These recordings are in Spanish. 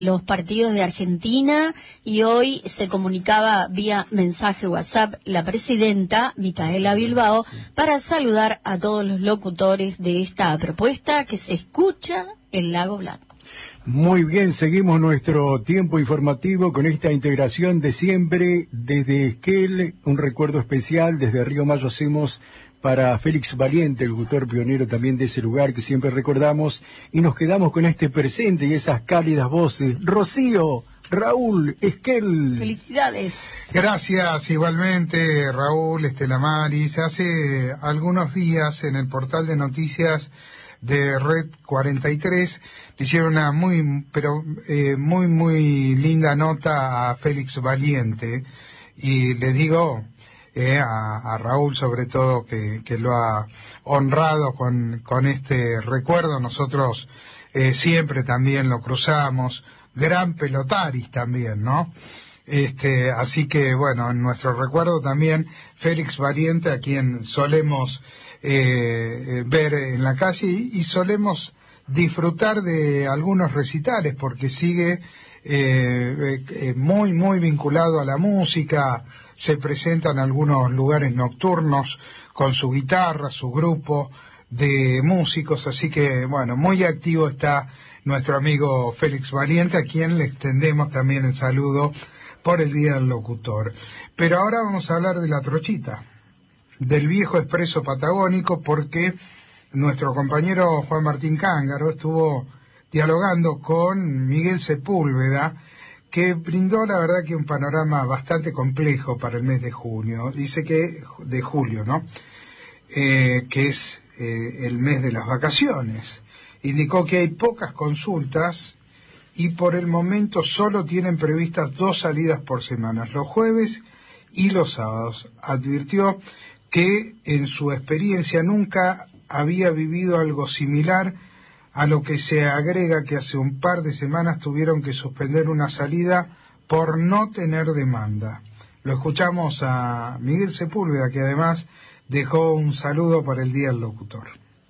los partidos de Argentina y hoy se comunicaba vía mensaje WhatsApp la presidenta Micaela Bilbao para saludar a todos los locutores de esta propuesta que se escucha en Lago Blanco. Muy bien, seguimos nuestro tiempo informativo con esta integración de siempre desde Esquel, un recuerdo especial desde Río Mayo hacemos para Félix Valiente, el locutor pionero también de ese lugar que siempre recordamos, y nos quedamos con este presente y esas cálidas voces. Rocío, Raúl, Esquel. Felicidades. Gracias igualmente, Raúl, Estela Maris. Hace algunos días en el portal de noticias de Red 43 le hicieron una muy linda nota a Félix Valiente, y le digo a Raúl sobre todo que lo ha honrado con este recuerdo. Nosotros siempre también lo cruzamos, gran pelotaris también, ¿no? Así que bueno, en nuestro recuerdo también Félix Valiente, a quien solemos ver en la calle y solemos disfrutar de algunos recitales porque sigue muy vinculado a la música. Se presenta en algunos lugares nocturnos con su guitarra, su grupo de músicos, así que bueno, muy activo está nuestro amigo Félix Valiente, a quien le extendemos también el saludo por el Día del Locutor. Pero ahora vamos a hablar de la trochita, del viejo expreso patagónico, porque nuestro compañero Juan Martín Cángaro estuvo dialogando con Miguel Sepúlveda, que brindó la verdad que un panorama bastante complejo para el mes de junio. Dice que de julio, ¿no? Que es el mes de las vacaciones. Indicó que hay pocas consultas y por el momento solo tienen previstas 2 salidas por semana, los jueves y los sábados. Advirtió que en su experiencia nunca había vivido algo similar, a lo que se agrega que hace un par de semanas tuvieron que suspender una salida por no tener demanda. Lo escuchamos a Miguel Sepúlveda, que además dejó un saludo para el Día del Locutor.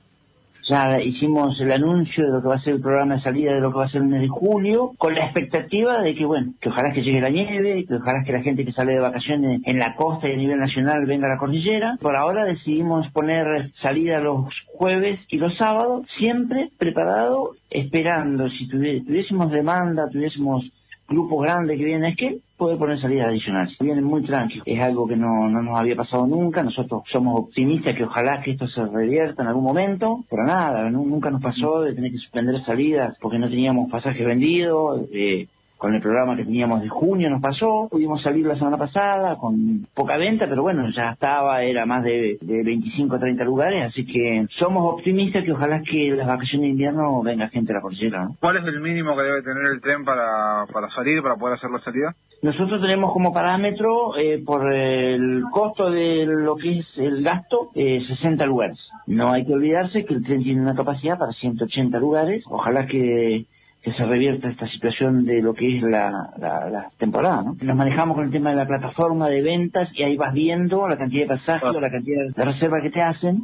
Ya hicimos el anuncio de lo que va a ser el programa de salida de lo que va a ser el mes de julio, con la expectativa de que, bueno, que ojalá que llegue la nieve, que ojalá que la gente que sale de vacaciones en la costa y a nivel nacional venga a la cordillera. Por ahora decidimos poner salida los jueves y los sábados, siempre preparado, esperando, si tuviésemos demanda, tuviésemos grupos grandes que vienen, es que puede poner salidas adicionales. Vienen muy tranquilos, es algo que no nos había pasado nunca. Nosotros somos optimistas que ojalá que esto se revierta en algún momento, pero nada, nunca nos pasó de tener que suspender salidas porque no teníamos pasajes vendidos. Con el programa que teníamos de junio nos pasó, pudimos salir la semana pasada con poca venta, pero bueno, ya estaba, era más de 25 o 30 lugares, así que somos optimistas que ojalá que las vacaciones de invierno venga gente a la cordillera, ¿no? ¿Cuál es el mínimo que debe tener el tren para salir, para poder hacer la salida? Nosotros tenemos como parámetro, por el costo de lo que es el gasto, 60 lugares. No hay que olvidarse que el tren tiene una capacidad para 180 lugares, ojalá que se revierta esta situación de lo que es la temporada, ¿no? Nos manejamos con el tema de la plataforma de ventas y ahí vas viendo la cantidad de pasajes, la cantidad de reservas que te hacen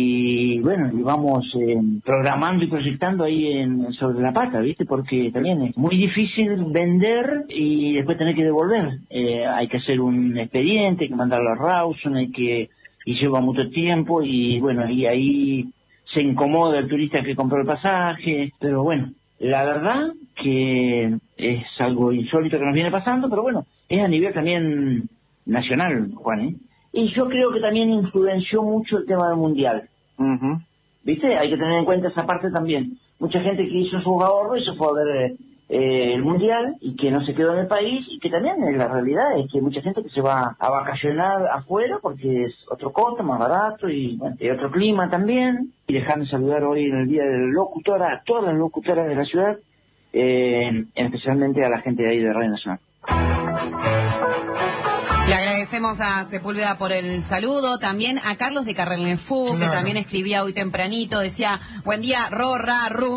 y bueno, y vamos programando y proyectando ahí sobre la pata, ¿viste? Porque también es muy difícil vender y después tener que devolver. Hay que hacer un expediente, hay que mandarlo a Rawson, y lleva mucho tiempo y bueno, y ahí se incomoda el turista que compró el pasaje, pero bueno, la verdad que es algo insólito que nos viene pasando, pero bueno, es a nivel también nacional, Juan, ¿eh? Y yo creo que también influenció mucho el tema del Mundial. Uh-huh. ¿Viste? Hay que tener en cuenta esa parte también. Mucha gente que hizo sus ahorros y se fue a ver el Mundial y que no se quedó en el país, y que también la realidad es que hay mucha gente que se va a vacacionar afuera porque es otro costo, más barato y bueno, otro clima también. Y dejarme saludar hoy en el Día del Locutor a todas las locutoras de la ciudad, especialmente a la gente de ahí de Radio Nacional. Le agradecemos a Sepúlveda por el saludo, también a Carlos de Carrelnefú, que también escribía hoy tempranito, decía, buen día, ro, ra, ru.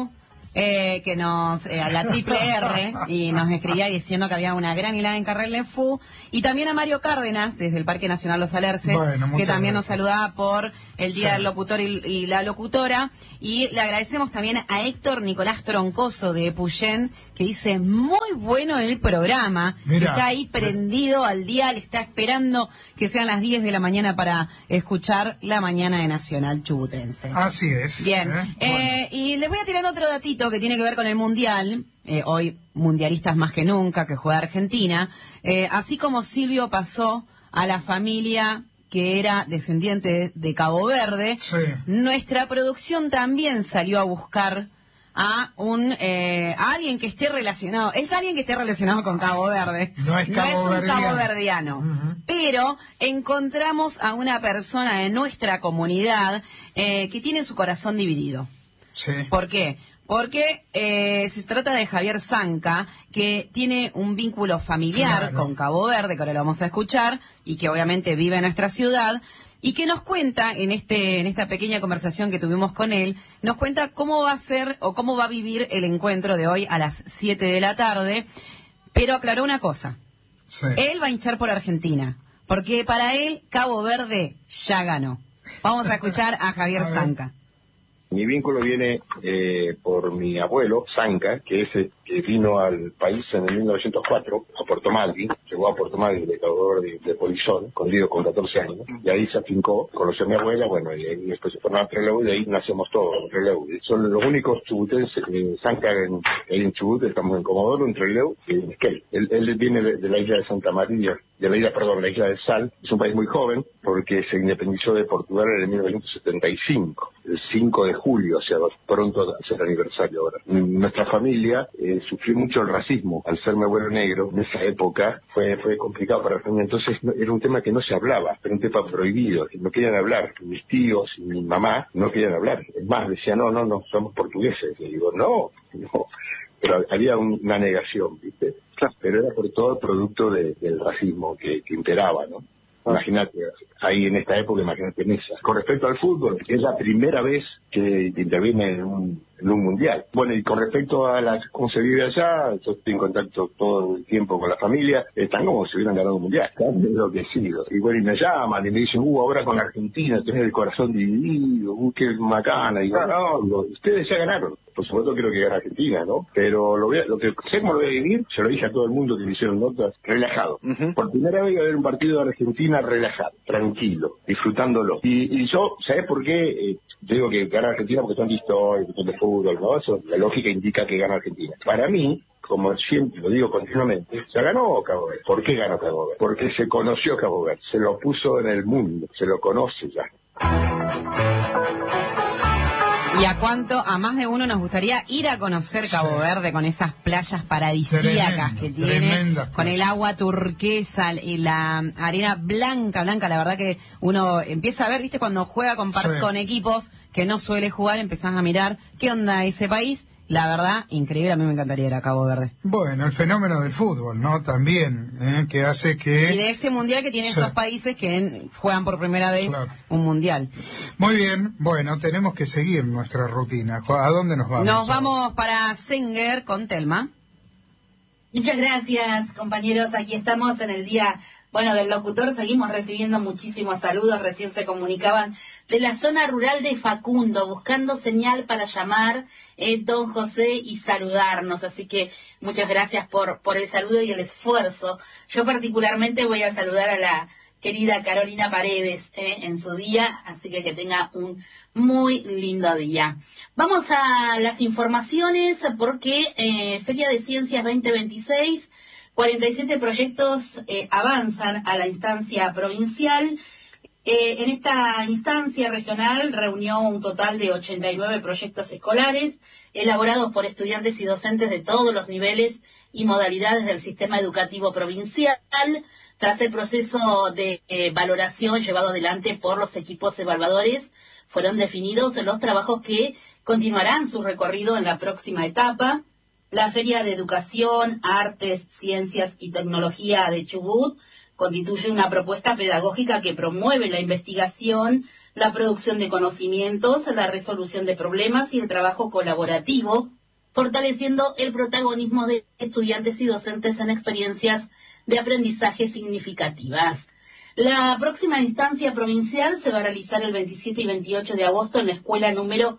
que nos, a la triple R, y nos escribía diciendo que había una gran hilada en Carrel Lefú, y también a Mario Cárdenas, desde el Parque Nacional Los Alerces, que también nos saludaba por el Día del Locutor y la Locutora, y le agradecemos también a Héctor Nicolás Troncoso de Epuyén, que dice, muy bueno el programa, está ahí prendido al día, le está esperando que sean las 10 de la mañana para escuchar la mañana de Nacional Chubutense. Así es. Bien, bueno. Y les voy a tirar otro datito que tiene que ver con el Mundial, hoy mundialistas más que nunca, que juega Argentina, así como Silvio pasó a la familia que era descendiente de Cabo Verde, nuestra producción también salió a buscar a alguien que esté relacionado, es alguien que esté relacionado con Cabo Verde, no es un caboverdiano, pero encontramos a una persona de nuestra comunidad que tiene su corazón dividido. ¿Por qué? Porque se trata de Javier Zanca, que tiene un vínculo familiar con Cabo Verde, que ahora lo vamos a escuchar, y que obviamente vive en nuestra ciudad, y que nos cuenta, en esta pequeña conversación que tuvimos con él, nos cuenta cómo va a ser o cómo va a vivir el encuentro de hoy a las 7 de la tarde, pero aclaró una cosa. Él va a hinchar por Argentina, porque para él Cabo Verde ya ganó. Vamos a escuchar a Javier Zanca. Mi vínculo viene por mi abuelo, Zanca, que vino al país en el 1904, a Puerto Madryn, llegó a Puerto Madryn de Cabo Verde, de Polizón, escondido con 14 años, y ahí se afincó, conoció a mi abuela, bueno, y después se fueron a Trelew, y de ahí nacemos todos, en Trelew. Son los únicos chubutenses, Zanca en Chubut, estamos en Comodoro, en Trelew, y en Esquel. Él viene de la isla de Santa María, la isla de Sal. Es un país muy joven, porque se independizó de Portugal en el 1975, el 5 de julio, o sea, pronto es el aniversario ahora. Nuestra familia sufrió mucho el racismo, al ser mi abuelo negro, en esa época fue complicado para la familia, entonces era un tema que no se hablaba, era un tema prohibido, que no querían hablar, mis tíos y mi mamá no querían hablar, es más, decían, no, somos portugueses, y digo, no, pero había una negación, ¿viste? Pero era por todo el producto del racismo que imperaba, ¿no? Imagínate, ahí en esta época, imagínate en esa. Con respecto al fútbol, es la primera vez que interviene en un mundial. Bueno, y con respecto a cómo se vive allá, yo estoy en contacto todo el tiempo con la familia, están como si hubieran ganado un mundial, están enloquecidos. Y bueno, y me llaman y me dicen, ahora con la Argentina tenés el corazón dividido, qué macana. Y digo, no, ustedes ya ganaron. Por supuesto quiero que gane Argentina, ¿no? Pero lo que sé cómo lo voy a vivir, se lo dije a todo el mundo que me hicieron notas, relajado. Por primera vez voy a ver un partido de Argentina relajado, tranquilo, disfrutándolo. Y yo, ¿sabés por qué? Yo digo que gana Argentina porque son de historia, son de fútbol, ¿no? Eso, la lógica indica que gana Argentina. Para mí, como siempre lo digo continuamente, ya ganó Cabo Verde. ¿Por qué ganó Cabo Verde? Porque se conoció Cabo Verde, se lo puso en el mundo, se lo conoce ya. ¿Y a más de uno nos gustaría ir a conocer Cabo Verde con esas playas paradisíacas que tiene, con el agua turquesa y la arena blanca, la verdad que uno empieza a ver, viste, cuando juega con equipos que no suele jugar, empezás a mirar qué onda ese país. La verdad, increíble, a mí me encantaría ir a Cabo Verde. Bueno, el fenómeno del fútbol, ¿no? También, que hace que... Y de este mundial que tiene esos países que juegan por primera vez un mundial. Muy bien, bueno, tenemos que seguir nuestra rutina. ¿A dónde nos vamos? Nos vamos para Senguer con Telma. Muchas gracias, compañeros. Aquí estamos en el día... del locutor, seguimos recibiendo muchísimos saludos, recién se comunicaban de la zona rural de Facundo, buscando señal para llamar don José y saludarnos, así que muchas gracias por el saludo y el esfuerzo. Yo particularmente voy a saludar a la querida Carolina Paredes en su día, así que tenga un muy lindo día. Vamos a las informaciones porque Feria de Ciencias 2026, 47 proyectos avanzan a la instancia provincial. En esta instancia regional reunió un total de 89 proyectos escolares elaborados por estudiantes y docentes de todos los niveles y modalidades del sistema educativo provincial. Tras el proceso de valoración llevado adelante por los equipos evaluadores, fueron definidos los trabajos que continuarán su recorrido en la próxima etapa. La Feria de Educación, Artes, Ciencias y Tecnología de Chubut constituye una propuesta pedagógica que promueve la investigación, la producción de conocimientos, la resolución de problemas y el trabajo colaborativo fortaleciendo el protagonismo de estudiantes y docentes en experiencias de aprendizaje significativas. La próxima instancia provincial se va a realizar el 27 y 28 de agosto en la escuela número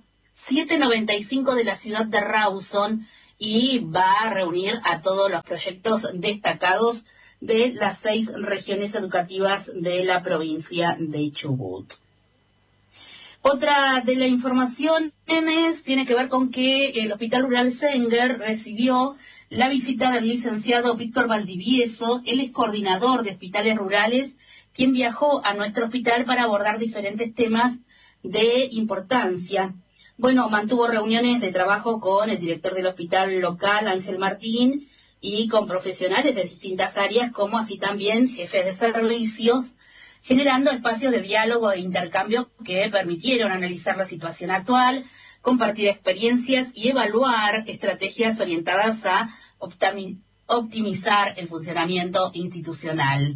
795 de la ciudad de Rawson y va a reunir a todos los proyectos destacados de las 6 regiones educativas de la provincia de Chubut. Otra de las informaciones tiene que ver con que el Hospital Rural Senger recibió la visita del licenciado Víctor Valdivieso, él es coordinador de hospitales rurales, quien viajó a nuestro hospital para abordar diferentes temas de importancia. Bueno, mantuvo reuniones de trabajo con el director del hospital local, Ángel Martín, y con profesionales de distintas áreas, como así también jefes de servicios, generando espacios de diálogo e intercambio que permitieron analizar la situación actual, compartir experiencias y evaluar estrategias orientadas a optimizar el funcionamiento institucional.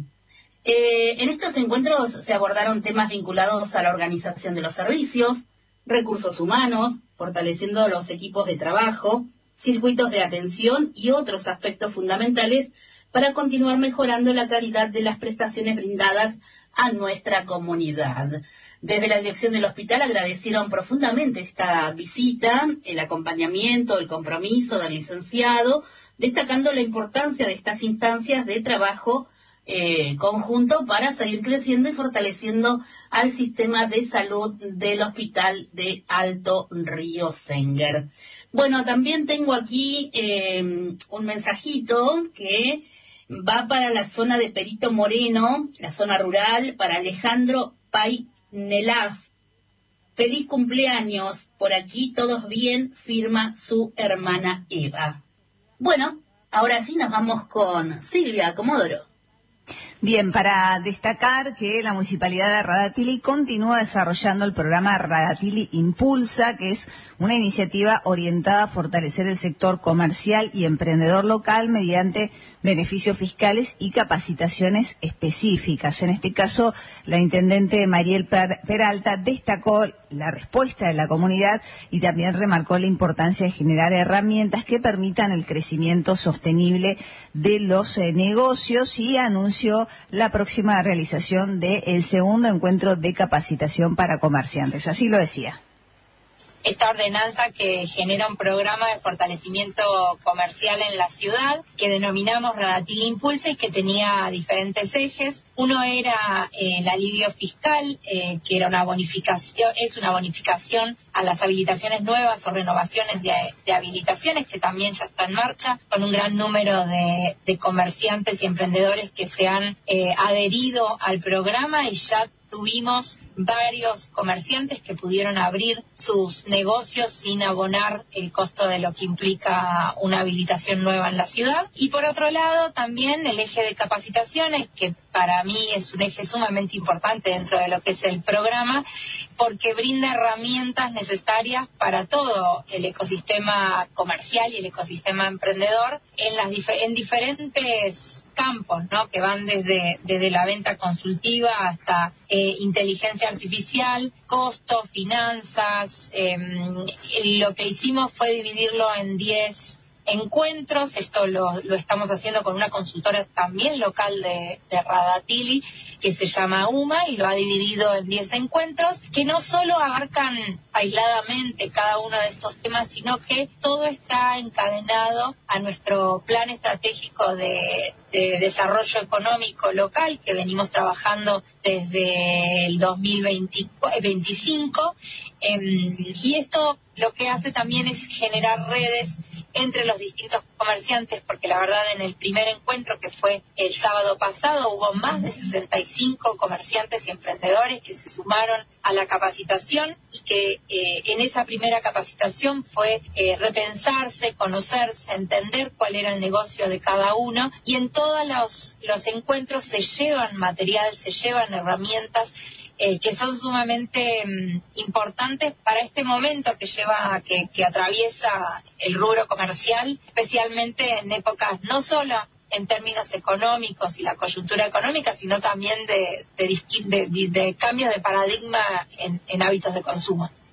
En estos encuentros se abordaron temas vinculados a la organización de los servicios, recursos humanos, fortaleciendo los equipos de trabajo, circuitos de atención y otros aspectos fundamentales para continuar mejorando la calidad de las prestaciones brindadas a nuestra comunidad. Desde la dirección del hospital agradecieron profundamente esta visita, el acompañamiento, el compromiso del licenciado, destacando la importancia de estas instancias de trabajo conjunto para seguir creciendo y fortaleciendo al sistema de salud del Hospital de Alto Río Senger. Bueno, también tengo aquí un mensajito que va para la zona de Perito Moreno, la zona rural, para Alejandro Painelaf. Feliz cumpleaños, por aquí todos bien, firma su hermana Eva. Bueno, ahora sí nos vamos con Silvia Comodoro. Bien, para destacar que la Municipalidad de Radatili continúa desarrollando el programa Radatili Impulsa, que es una iniciativa orientada a fortalecer el sector comercial y emprendedor local mediante beneficios fiscales y capacitaciones específicas. En este caso, la intendente Mariel Peralta destacó la respuesta de la comunidad y también remarcó la importancia de generar herramientas que permitan el crecimiento sostenible de los negocios y anunció la próxima realización del segundo encuentro de capacitación para comerciantes. Así lo decía. Esta ordenanza que genera un programa de fortalecimiento comercial en la ciudad que denominamos Radatili Impulsa y que tenía diferentes ejes. Uno era el alivio fiscal, que era una bonificación, es una bonificación a las habilitaciones nuevas o renovaciones de habilitaciones que también ya está en marcha, con un gran número de comerciantes y emprendedores que se han adherido al programa y ya tuvimos varios comerciantes que pudieron abrir sus negocios sin abonar el costo de lo que implica una habilitación nueva en la ciudad. Y por otro lado, también el eje de capacitaciones, que para mí es un eje sumamente importante dentro de lo que es el programa, porque brinda herramientas necesarias para todo el ecosistema comercial y el ecosistema emprendedor en diferentes campos, ¿no? Que van desde la venta consultiva hasta inteligencia artificial, costos, finanzas. Lo que hicimos fue dividirlo en 10 encuentros. Esto lo estamos haciendo con una consultora también local de Radatili, que se llama UMA, y lo ha dividido en 10 encuentros, que no solo abarcan aisladamente cada uno de estos temas, sino que todo está encadenado a nuestro plan estratégico de desarrollo económico local, que venimos trabajando desde el 2025, y esto lo que hace también es generar redes entre los distintos comerciantes, porque la verdad en el primer encuentro, que fue el sábado pasado, hubo más de 65 comerciantes y emprendedores que se sumaron a la capacitación y que en esa primera capacitación fue repensarse, conocerse, entender cuál era el negocio de cada uno, y en todos los encuentros se llevan material, se llevan herramientas que son sumamente importantes para este momento que atraviesa el rubro comercial, especialmente en épocas no solo en términos económicos y la coyuntura económica, sino también de cambios de paradigma en hábitos de consumo.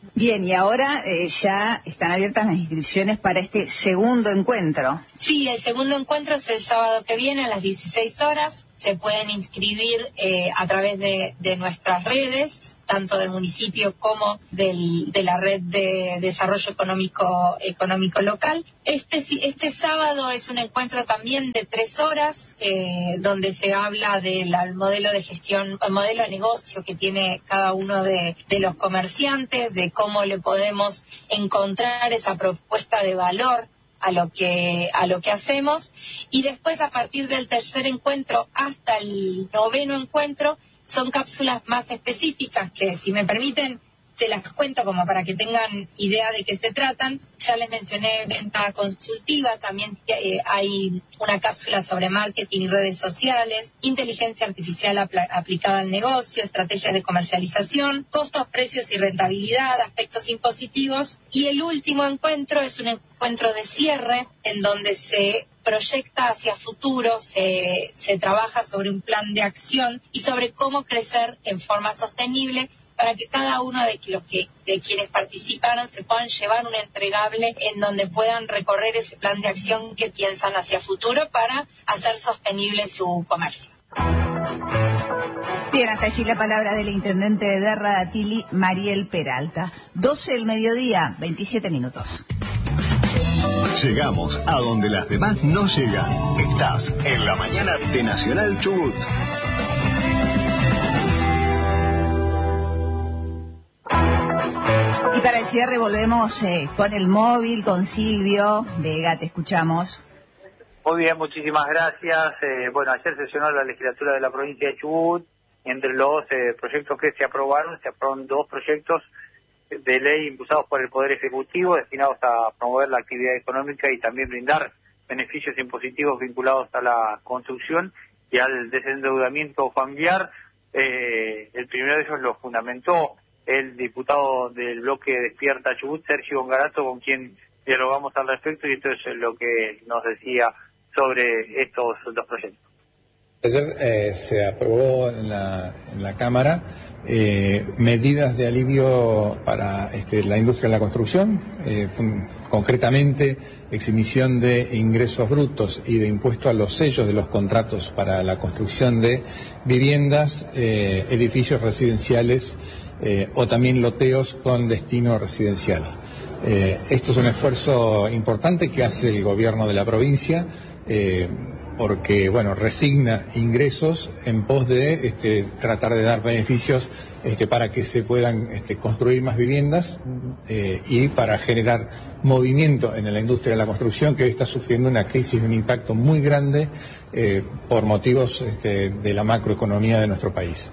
Bien, y ahora ya están abiertas las inscripciones para este segundo encuentro. Sí, el segundo encuentro es el sábado que viene a las 16 horas. Se pueden inscribir a través de nuestras redes, tanto del municipio como de la red de desarrollo económico local. Este sábado es un encuentro también de 3 horas, donde se habla del modelo de gestión, el modelo de negocio que tiene cada uno de los comerciantes, de cómo le podemos encontrar esa propuesta de valor a lo que hacemos, y después a partir del tercer encuentro hasta el 9º encuentro son cápsulas más específicas que, si me permiten, se las cuento como para que tengan idea de qué se tratan. Ya les mencioné venta consultiva, también hay una cápsula sobre marketing y redes sociales, inteligencia artificial aplicada al negocio, estrategias de comercialización, costos, precios y rentabilidad, aspectos impositivos. Y el último encuentro es un encuentro de cierre en donde se proyecta hacia futuro, se trabaja sobre un plan de acción y sobre cómo crecer en forma sostenible, para que cada uno de quienes participaron se puedan llevar un entregable en donde puedan recorrer ese plan de acción que piensan hacia futuro para hacer sostenible su comercio. Bien, hasta allí la palabra del intendente de Radatili, Mariel Peralta. 12 del mediodía, 27 minutos. Llegamos a donde las demás no llegan. Estás en la mañana de Nacional Chubut. Y para el cierre volvemos con el móvil, con Silvio Vega, te escuchamos. Muy bien, muchísimas gracias. Ayer sesionó la legislatura de la provincia de Chubut. Entre los proyectos que se aprobaron 2 proyectos de ley impulsados por el Poder Ejecutivo destinados a promover la actividad económica y también brindar beneficios impositivos vinculados a la construcción y al desendeudamiento familiar. El primero de ellos lo fundamentó el diputado del bloque Despierta Chubut, Sergio Bongarato, con quien dialogamos al respecto, y esto es lo que nos decía sobre estos 2 proyectos. Ayer se aprobó en la Cámara medidas de alivio para la industria de la construcción, concretamente exhibición de ingresos brutos y de impuesto a los sellos de los contratos para la construcción de viviendas, edificios residenciales o también loteos con destino residencial. Esto es un esfuerzo importante que hace el gobierno de la provincia, porque resigna ingresos en pos de tratar de dar beneficios para que se puedan construir más viviendas y para generar movimiento en la industria de la construcción, que hoy está sufriendo una crisis, un impacto muy grande por motivos de la macroeconomía de nuestro país.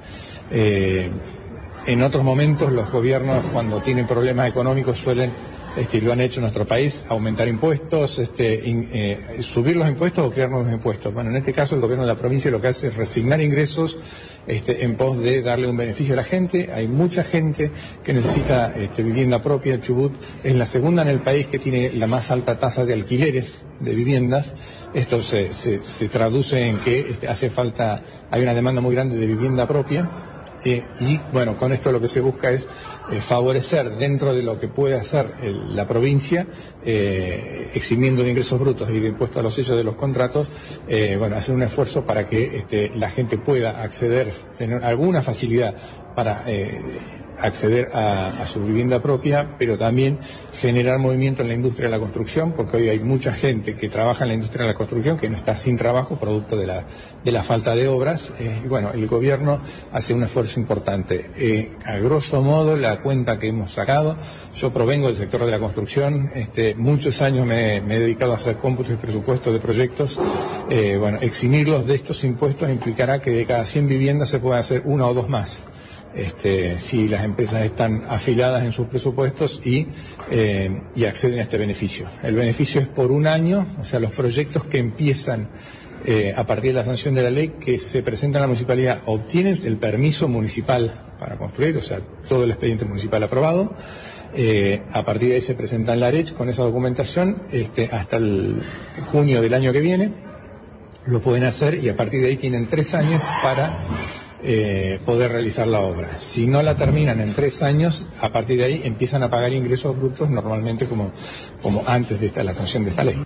En otros momentos los gobiernos, cuando tienen problemas económicos, suelen, lo han hecho en nuestro país, aumentar impuestos, subir los impuestos o crear nuevos impuestos. Bueno, en este caso el gobierno de la provincia lo que hace es resignar ingresos en pos de darle un beneficio a la gente. Hay mucha gente que necesita vivienda propia. Chubut es la segunda en el país que tiene la más alta tasa de alquileres de viviendas. Esto se traduce en que hace falta, hay una demanda muy grande de vivienda propia. Con esto lo que se busca es favorecer dentro de lo que puede hacer la provincia, eximiendo de ingresos brutos y de impuestos a los sellos de los contratos, hacer un esfuerzo para que la gente pueda acceder, tener alguna facilidad para acceder a su vivienda propia, pero también generar movimiento en la industria de la construcción, porque hoy hay mucha gente que trabaja en la industria de la construcción que no está sin trabajo producto de la falta de obras. El gobierno hace un esfuerzo importante. A grosso modo, la cuenta que hemos sacado, yo provengo del sector de la construcción, muchos años me he dedicado a hacer cómputos y presupuestos de proyectos. Eximirlos de estos impuestos implicará que de cada 100 viviendas se puedan hacer 1 o 2 más. Si las empresas están afiladas en sus presupuestos y acceden a este beneficio. El beneficio es por 1 año, o sea, los proyectos que empiezan a partir de la sanción de la ley que se presenta en la municipalidad obtienen el permiso municipal para construir, o sea, todo el expediente municipal aprobado. A partir de ahí se presenta en la ARECH con esa documentación hasta el junio del año que viene. Lo pueden hacer y a partir de ahí tienen 3 años para poder realizar la obra. Si no la terminan en 3 años, a partir de ahí empiezan a pagar ingresos brutos normalmente como antes de la sanción de esta ley.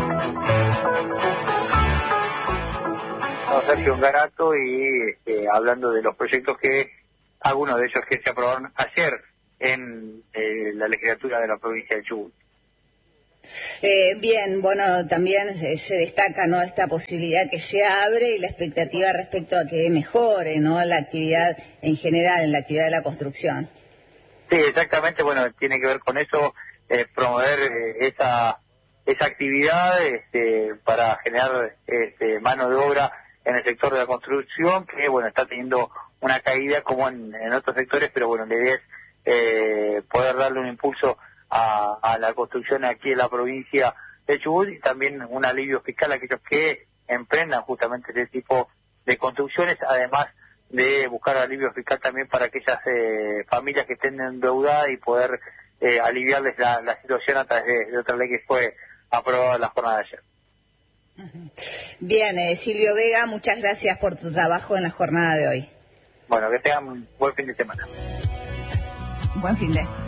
Sergio Ngarato, y hablando de los proyectos algunos de ellos que se aprobaron ayer en la legislatura de la provincia de Chubut. Bien, bueno, también se destaca, ¿no?, esta posibilidad que se abre y la expectativa respecto a que mejore, ¿no?, la actividad en general, en la actividad de la construcción. Sí, exactamente, bueno, tiene que ver con eso, promover esa actividad para generar mano de obra en el sector de la construcción, que bueno, está teniendo una caída como en otros sectores, pero bueno, la idea es poder darle un impulso a la construcción aquí en la provincia de Chubut, y también un alivio fiscal a aquellos que emprendan justamente ese tipo de construcciones, además de buscar alivio fiscal también para aquellas familias que estén endeudadas y poder aliviarles la situación a través de otra ley que fue aprobada en la jornada de ayer. Bien, Silvio Vega, muchas gracias por tu trabajo en la jornada de hoy. Bueno, que tengan un buen fin de semana. Buen fin de